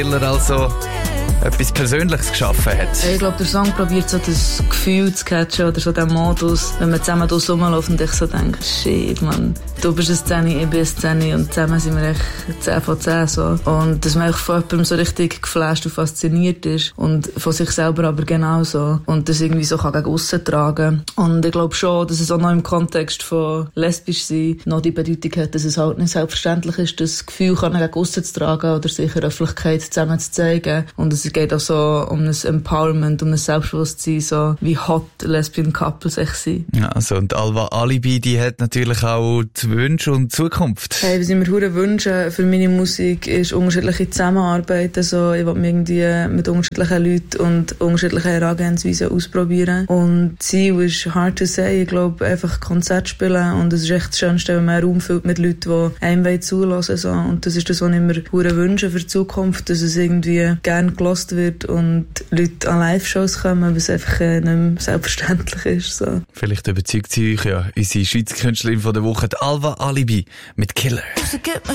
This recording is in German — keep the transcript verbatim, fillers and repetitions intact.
Killer also etwas Persönliches geschaffen hat. Ich glaube, der Song probiert so das Gefühl zu catchen oder so den Modus, wenn man zusammen durch rumläuft und ich so denke, shit, man, du bist eine Szene, ich bin eine Szene und zusammen sind wir echt zehn von zehn so. Und dass man einfach von jemandem so richtig geflasht und fasziniert ist und von sich selber aber genauso. Und das irgendwie so kann gegen aussen tragen. Und ich glaube schon, dass es auch noch im Kontext von lesbisch sein noch die Bedeutung hat, dass es halt nicht selbstverständlich ist, das Gefühl kann gegen aussen zu tragen oder sich in der Öffentlichkeit zusammen zu zeigen. Und es geht auch so um ein Empowerment, um ein Selbstbewusstsein, so wie hot Lesbian Couples echt sind. Ja, also und Alva Alibi, die hat natürlich auch die Wünsche und die Zukunft. Hey, was ich mir hure wünsche für meine Musik ist unterschiedliche Zusammenarbeit. Also ich will mich irgendwie mit unterschiedlichen Leuten und unterschiedlichen Herangehensweisen ausprobieren. Und Ziel ist hard to say. Ich glaube, einfach Konzert spielen und es ist echt das Schönste, wenn man einen Raum füllt mit Leuten, die einem zulassen so. Und das ist das, was ich mir hure wünsche für die Zukunft, dass es irgendwie gerne gehört wird und Leute an Live-Shows kommen, was einfach äh, nicht mehr selbstverständlich ist. So. Vielleicht überzeugt sie euch ja unsere Schweizer Künstlerin von der Woche, die Alva Alibi mit Killer.